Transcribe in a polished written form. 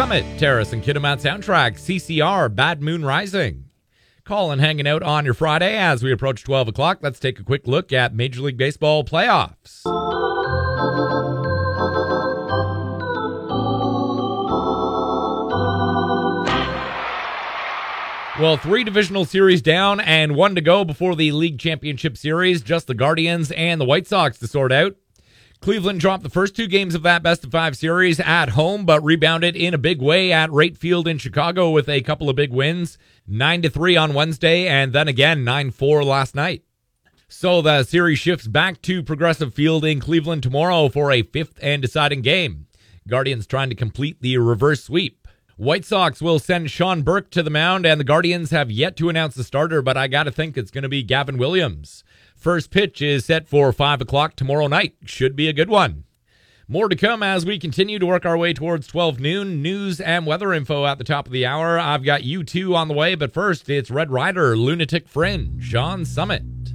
Summit, Terrace, and Kitimat soundtrack, CCR, Bad Moon Rising. Calling hanging out on your Friday as we approach 12 o'clock. Let's take a quick look at Major League Baseball playoffs. Well, 3 divisional series down and 1 to go before the League Championship Series. Just the Guardians and the White Sox to sort out. Cleveland dropped the first 2 games of that best-of-5 series at home, but rebounded in a big way at Wright Field in Chicago with a couple of big wins. 9-3 on Wednesday, and then again 9-4 last night. So the series shifts back to Progressive Field in Cleveland tomorrow for a 5th and deciding game. Guardians trying to complete the reverse sweep. White Sox will send Sean Burke to the mound, and the Guardians have yet to announce the starter, but I gotta think it's going to be Gavin Williams. First pitch is set for 5 o'clock tomorrow night. Should be a good one. More to come as we continue to work our way towards 12 noon. News and weather info at the top of the hour. I've got U2 on the way, but first it's Red Rider Lunatic Fringe on Summit.